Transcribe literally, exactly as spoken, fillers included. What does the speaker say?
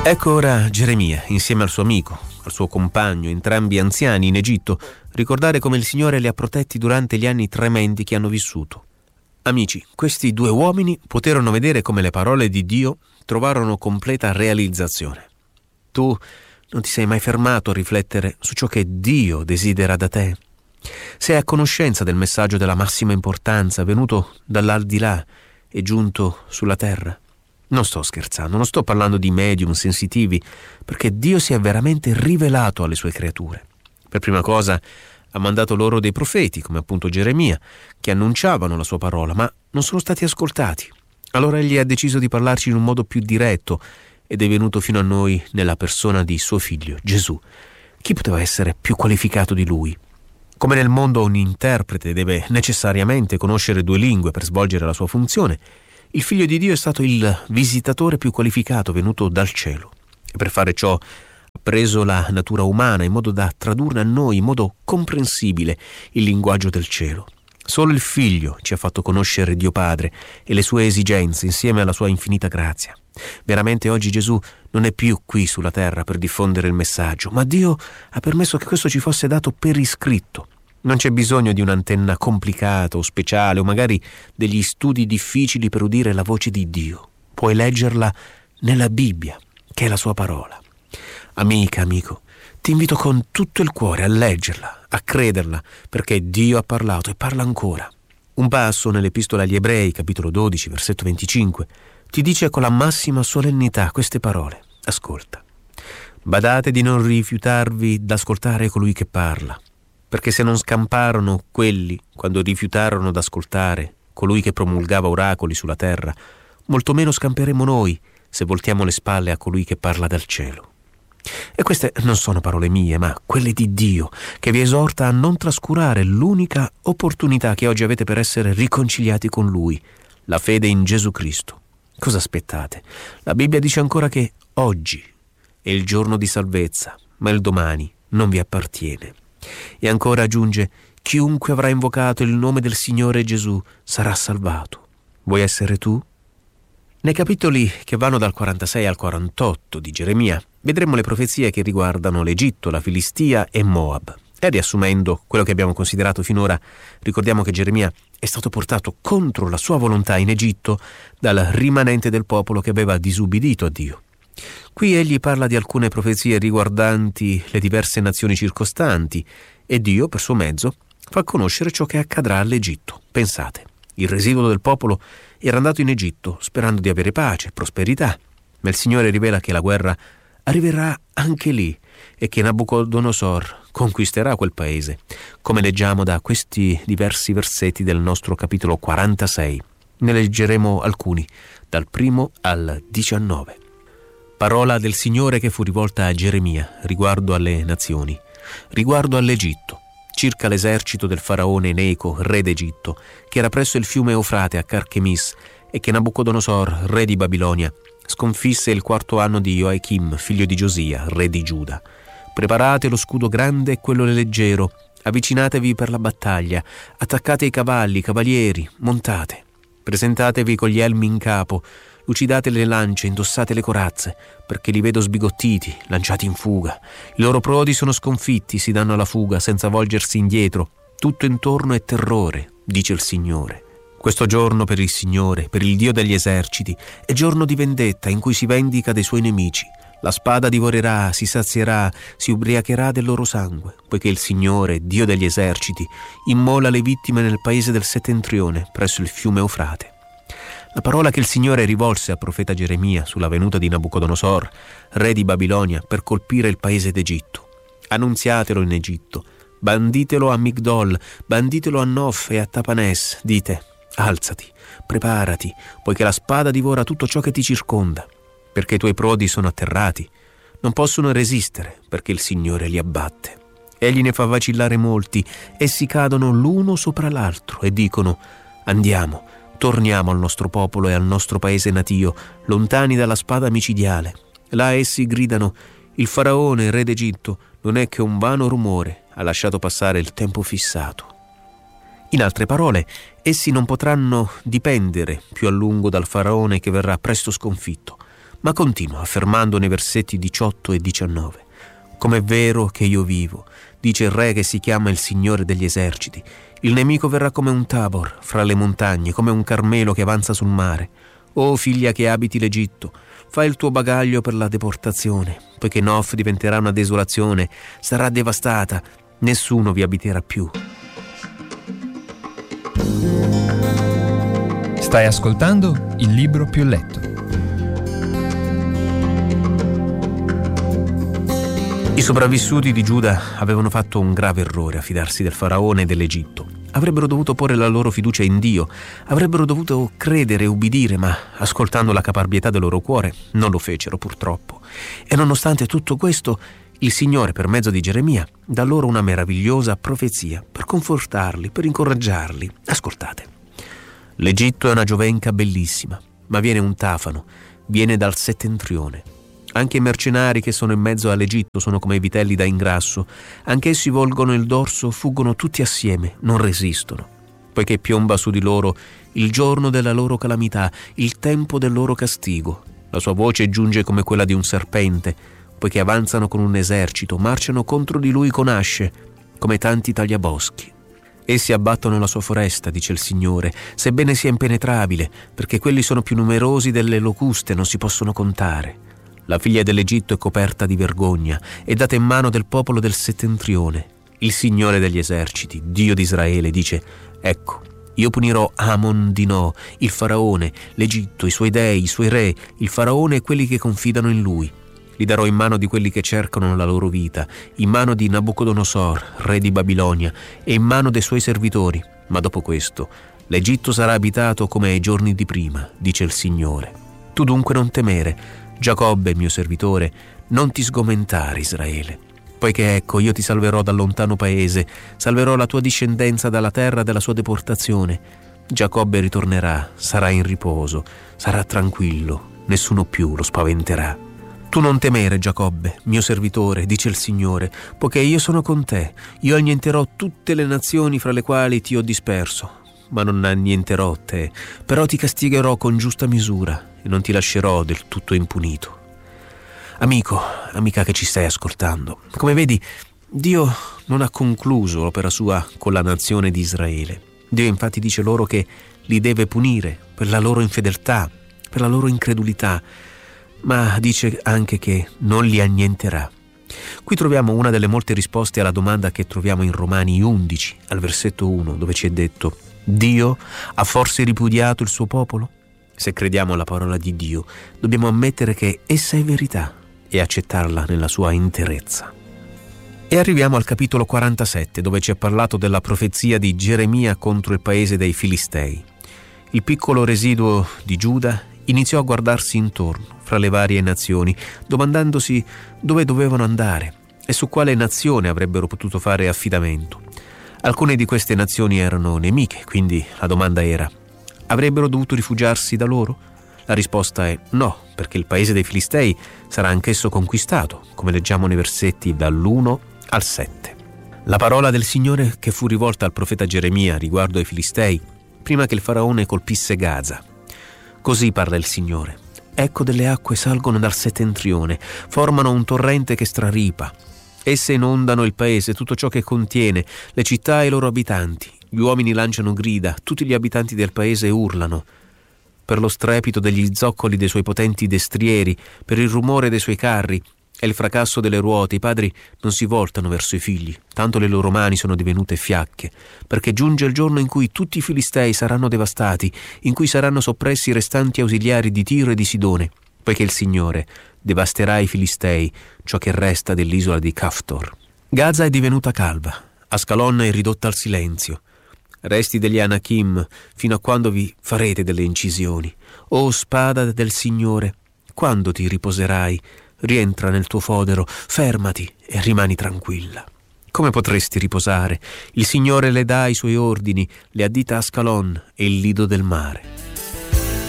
Ecco ora Geremia, insieme al suo amico, al suo compagno, entrambi anziani in Egitto, ricordare come il Signore li ha protetti durante gli anni tremendi che hanno vissuto. Amici, questi due uomini poterono vedere come le parole di Dio trovarono completa realizzazione. Tu non ti sei mai fermato a riflettere su ciò che Dio desidera da te? Sei a conoscenza del messaggio della massima importanza venuto dall'aldilà e giunto sulla terra? Non sto scherzando, non sto parlando di medium sensitivi, perché Dio si è veramente rivelato alle sue creature. Per prima cosa ha mandato loro dei profeti, come appunto Geremia, che annunciavano la sua parola, ma non sono stati ascoltati. Allora egli ha deciso di parlarci in un modo più diretto ed è venuto fino a noi nella persona di suo figlio, Gesù. Chi poteva essere più qualificato di lui? Come nel mondo un interprete deve necessariamente conoscere due lingue per svolgere la sua funzione, il Figlio di Dio è stato il visitatore più qualificato venuto dal cielo. E per fare ciò ha preso la natura umana in modo da tradurne a noi in modo comprensibile il linguaggio del cielo. Solo il Figlio ci ha fatto conoscere Dio Padre e le sue esigenze insieme alla sua infinita grazia. Veramente oggi Gesù non è più qui sulla terra per diffondere il messaggio, ma Dio ha permesso che questo ci fosse dato per iscritto. Non c'è bisogno di un'antenna complicata o speciale o magari degli studi difficili per udire la voce di Dio. Puoi leggerla nella Bibbia, che è la sua parola. Amica, amico, ti invito con tutto il cuore a leggerla, a crederla, perché Dio ha parlato e parla ancora. Un passo nell'Epistola agli Ebrei, capitolo dodici, versetto venticinque, ti dice con la massima solennità queste parole. Ascolta. Badate di non rifiutarvi d'ascoltare colui che parla, perché se non scamparono quelli quando rifiutarono d'ascoltare colui che promulgava oracoli sulla terra, molto meno scamperemo noi se voltiamo le spalle a colui che parla dal cielo. E queste non sono parole mie, ma quelle di Dio, che vi esorta a non trascurare l'unica opportunità che oggi avete per essere riconciliati con Lui, la fede in Gesù Cristo. Cosa aspettate? La Bibbia dice ancora che oggi è il giorno di salvezza, ma il domani non vi appartiene. E ancora aggiunge: chiunque avrà invocato il nome del Signore Gesù sarà salvato. Vuoi essere tu? Nei capitoli che vanno dal quarantasei al quarantotto di Geremia vedremo le profezie che riguardano l'Egitto, la Filistia e Moab. E riassumendo quello che abbiamo considerato finora, ricordiamo che Geremia è stato portato contro la sua volontà in Egitto dal rimanente del popolo che aveva disubbidito a Dio. Qui egli parla di alcune profezie riguardanti le diverse nazioni circostanti e Dio, per suo mezzo, fa conoscere ciò che accadrà all'Egitto. Pensate, il residuo del popolo era andato in Egitto sperando di avere pace, prosperità, ma il Signore rivela che la guerra arriverà anche lì e che Nabucodonosor conquisterà quel paese, come leggiamo da questi diversi versetti del nostro capitolo quarantasei. Ne leggeremo alcuni, dal primo al diciannove. Parola del Signore che fu rivolta a Geremia riguardo alle nazioni, riguardo all'Egitto, circa l'esercito del faraone Neco, re d'Egitto, che era presso il fiume Eufrate a Carchemis e che Nabucodonosor, re di Babilonia, sconfisse il quarto anno di Joachim, figlio di Giosia, re di Giuda. Preparate lo scudo grande e quello leggero, avvicinatevi per la battaglia, attaccate i cavalli, cavalieri, montate. Presentatevi con gli elmi in capo, lucidate le lance, indossate le corazze, perché li vedo sbigottiti, lanciati in fuga. I loro prodi sono sconfitti, si danno alla fuga senza volgersi indietro. Tutto intorno è terrore, dice il Signore. Questo giorno per il Signore, per il Dio degli eserciti, è giorno di vendetta in cui si vendica dei suoi nemici. La spada divorerà, si sazierà, si ubriacherà del loro sangue, poiché il Signore, Dio degli eserciti, immola le vittime nel paese del settentrione, presso il fiume Eufrate. La parola che il Signore rivolse al profeta Geremia sulla venuta di Nabucodonosor, re di Babilonia, per colpire il paese d'Egitto. Annunziatelo in Egitto, banditelo a Migdol, banditelo a Nof e a Tapanes, dite: alzati, preparati, poiché la spada divora tutto ciò che ti circonda, perché i tuoi prodi sono atterrati, non possono resistere, perché il Signore li abbatte. Egli ne fa vacillare molti, essi cadono l'uno sopra l'altro e dicono: andiamo, torniamo al nostro popolo e al nostro paese natio, lontani dalla spada micidiale. Là essi gridano: il faraone, re d'Egitto, non è che un vano rumore, ha lasciato passare il tempo fissato. In altre parole, essi non potranno dipendere più a lungo dal faraone che verrà presto sconfitto, Ma continua affermando nei versetti diciotto e diciannove: «Com'è vero che io vivo, dice il Re che si chiama il Signore degli eserciti, il nemico verrà come un Tabor fra le montagne, come un Carmelo che avanza sul mare. O figlia che abiti l'Egitto, fai il tuo bagaglio per la deportazione, poiché Nof diventerà una desolazione, sarà devastata, nessuno vi abiterà più». Stai ascoltando Il libro più letto. I sopravvissuti di Giuda avevano fatto un grave errore a fidarsi del faraone e dell'Egitto. Avrebbero dovuto porre la loro fiducia in Dio, avrebbero dovuto credere e ubbidire, ma ascoltando la caparbietà del loro cuore non lo fecero purtroppo. E nonostante tutto questo, il Signore, per mezzo di Geremia, dà loro una meravigliosa profezia per confortarli, per incoraggiarli. Ascoltate. L'Egitto è una giovenca bellissima, ma viene un tafano, viene dal settentrione. Anche i mercenari che sono in mezzo all'Egitto sono come i vitelli da ingrasso. Anch'essi volgono il dorso, fuggono tutti assieme, non resistono. Poiché piomba su di loro il giorno della loro calamità, il tempo del loro castigo. La sua voce giunge come quella di un serpente, poiché avanzano con un esercito, marciano contro di lui con asce, come tanti tagliaboschi. Essi abbattono la sua foresta, dice il Signore, sebbene sia impenetrabile, perché quelli sono più numerosi delle locuste, non si possono contare. La figlia dell'Egitto è coperta di vergogna, è data in mano del popolo del settentrione. Il Signore degli eserciti, Dio di Israele, dice: «Ecco, io punirò Amon di No, il faraone, l'Egitto, i suoi dei, i suoi re, il faraone e quelli che confidano in lui. Li darò in mano di quelli che cercano la loro vita, in mano di Nabucodonosor, re di Babilonia, e in mano dei suoi servitori. Ma dopo questo, l'Egitto sarà abitato come ai giorni di prima, dice il Signore. Tu dunque non temere, Giacobbe, mio servitore, non ti sgomentare, Israele. Poiché ecco, io ti salverò dal lontano paese, salverò la tua discendenza dalla terra della sua deportazione. Giacobbe ritornerà, sarà in riposo, sarà tranquillo, nessuno più lo spaventerà. Tu non temere, Giacobbe, mio servitore, dice il Signore, poiché io sono con te. Io annienterò tutte le nazioni fra le quali ti ho disperso, ma non annienterò te, però ti castigherò con giusta misura e non ti lascerò del tutto impunito». Amico, amica che ci stai ascoltando, come vedi, Dio non ha concluso l'opera sua con la nazione di Israele. Dio infatti dice loro che li deve punire per la loro infedeltà, per la loro incredulità, ma dice anche che non li annienterà. Qui troviamo una delle molte risposte alla domanda che troviamo in Romani undici, al versetto uno, dove ci è detto: «Dio ha forse ripudiato il suo popolo?» Se crediamo alla parola di Dio, dobbiamo ammettere che essa è verità e accettarla nella sua interezza. E arriviamo al capitolo quarantasette, dove ci è parlato della profezia di Geremia contro il paese dei Filistei. Il piccolo residuo di Giuda iniziò a guardarsi intorno fra le varie nazioni, domandandosi dove dovevano andare e su quale nazione avrebbero potuto fare affidamento. Alcune di queste nazioni erano nemiche, quindi la domanda era: avrebbero dovuto rifugiarsi da loro? La risposta è no, perché il paese dei Filistei sarà anch'esso conquistato, come leggiamo nei versetti dall'uno al sette. La parola del Signore che fu rivolta al profeta Geremia riguardo ai Filistei, prima che il faraone colpisse Gaza. Così parla il Signore: ecco, delle acque salgono dal settentrione, formano un torrente che straripa. Esse inondano il paese, tutto ciò che contiene, le città e i loro abitanti. Gli uomini lanciano grida, tutti gli abitanti del paese urlano. Per lo strepito degli zoccoli dei suoi potenti destrieri, per il rumore dei suoi carri e il fracasso delle ruote, i padri non si voltano verso i figli, tanto le loro mani sono divenute fiacche, perché giunge il giorno in cui tutti i Filistei saranno devastati, in cui saranno soppressi i restanti ausiliari di Tiro e di Sidone, poiché il Signore devasterà i Filistei, ciò che resta dell'isola di Caftor. Gaza è divenuta calva, Ascalon è ridotta al silenzio. Resti degli Anakim, fino a quando vi farete delle incisioni. O spada del Signore, quando ti riposerai? Rientra nel tuo fodero, fermati e rimani tranquilla. Come potresti riposare? Il Signore le dà i suoi ordini, le addita Ascalon e il lido del mare.